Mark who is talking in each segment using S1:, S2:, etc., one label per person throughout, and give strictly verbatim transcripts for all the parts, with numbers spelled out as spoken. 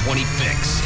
S1: twenty Fix.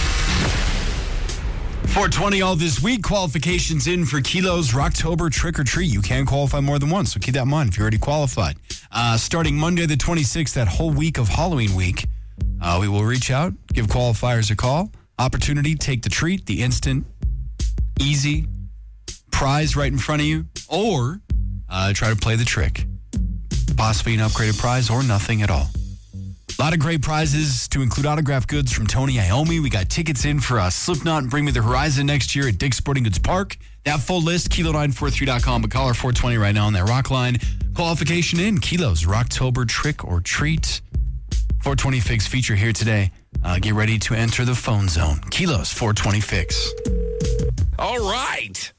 S2: four twenty all this week. Qualifications in for Kilo's Rocktober Trick or Treat. You can qualify more than once, so keep that in mind if you're already qualified. Uh, starting Monday the twenty-sixth, that whole week of Halloween week, uh, we will reach out, give qualifiers a call. Opportunity, take the treat, the instant, easy prize right in front of you, or uh, try to play the trick. Possibly an upgraded prize or nothing at all. A lot of great prizes to include autographed goods from Tony Iommi. We got tickets in for uh, Slipknot and Bring Me the Horizon next year at Dick's Sporting Goods Park. That full list, kilo nine four three dot com, but call our four twenty right now on that rock line. Qualification in, Kilo's Rocktober Trick or Treat. four twenty Fix feature here today. Uh, get ready to enter the phone zone. Kilo's four twenty Fix.
S3: All right.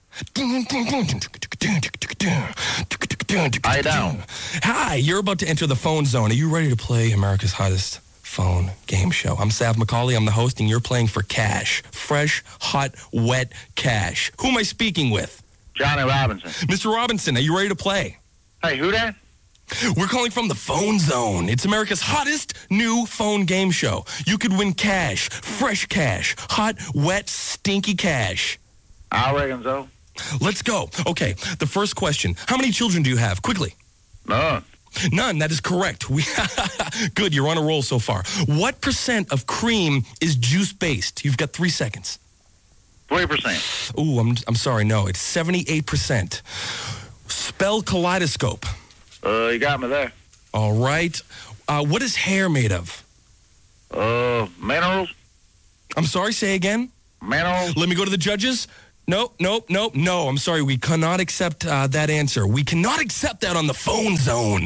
S4: I down.
S3: Hi, you're about to enter the phone zone. Are you ready to play America's hottest phone game show? I'm Sav McCauley. I'm the host, and you're playing for cash. Fresh, hot, wet cash. Who am I speaking with?
S4: Johnny Robinson.
S3: Mister Robinson, are you ready to play?
S4: Hey, who that?
S3: We're calling from the phone zone. It's America's hottest new phone game show. You could win cash, fresh cash, hot, wet, stinky cash.
S4: I reckon so.
S3: Let's go. Okay, the first question. How many children do you have? Quickly.
S4: None.
S3: None. That is correct. We Good, you're on a roll so far. What percent of cream is juice-based? You've got three seconds.
S4: three percent.
S3: Ooh, I'm, I'm sorry. No, it's seventy-eight percent. Spell kaleidoscope.
S4: Uh, you got me there.
S3: All right. Uh, what is hair made of?
S4: Uh, minerals?
S3: I'm sorry, say again.
S4: Minerals?
S3: Let me go to the judges. No, no, no, no. I'm sorry. We cannot accept uh, that answer. We cannot accept that on the phone zone.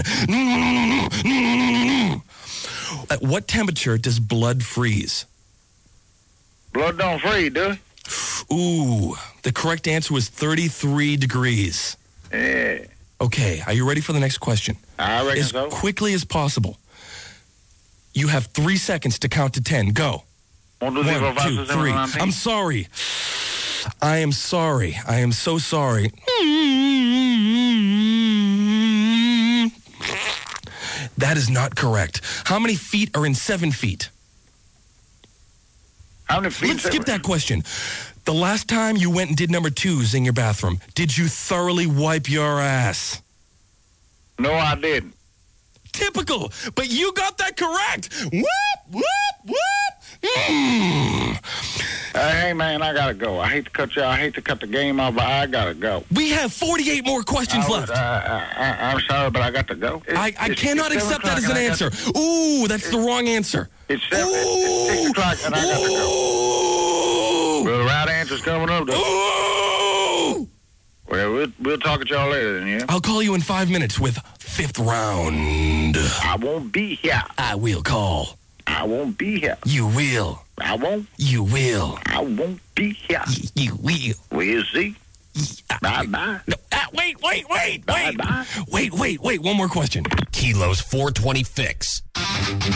S3: At what temperature does blood freeze?
S4: Blood don't freeze, do it?
S3: Ooh, the correct answer was thirty-three degrees.
S4: Yeah.
S3: Okay, are you ready for the next question?
S4: I reckon
S3: As
S4: so.
S3: quickly as possible. You have three seconds to count to ten. Go.
S4: One, two, three, four,
S3: One,
S4: five,
S3: two,
S4: six, seven,
S3: three.
S4: eight, nine, ten.
S3: I'm sorry. I am sorry. I am so sorry. That is not correct. How many feet are in seven feet?
S4: How many feet?
S3: Let's skip that question. The last time you went and did number twos in your bathroom, did you thoroughly wipe your ass?
S4: No, I didn't.
S3: Typical, but you got that correct. Whoop, whoop, whoop. Mm.
S4: Uh, hey, man, I got to go. I hate to cut you. I hate to cut the game off, but I got to go.
S3: We have forty-eight more questions
S4: I was,
S3: left.
S4: uh, I, I, I'm sorry, but I got to go. It's,
S3: I, I
S4: it's,
S3: cannot
S4: it's
S3: accept that as
S4: seven
S3: an
S4: o'clock
S3: answer. Ooh, that's the wrong answer.
S4: It's, seven, it's, it's six o'clock, and I got to go.
S3: Ooh.
S4: Well, the right answer's coming up, though.
S3: Ooh.
S4: Well, we'll, we'll talk at y'all later, then, yeah?
S3: I'll call you in five minutes with fifth round.
S4: I won't be here.
S3: I will call.
S4: I won't be here.
S3: You will.
S4: I won't.
S3: You will.
S4: I won't be here.
S3: Y- you will.
S4: We'll see.
S3: Y-
S4: Bye-bye.
S3: No, ah, wait, wait, wait, wait.
S4: Bye-bye.
S3: Wait, wait, wait. One more question.
S1: Kilo's four twenty Fix.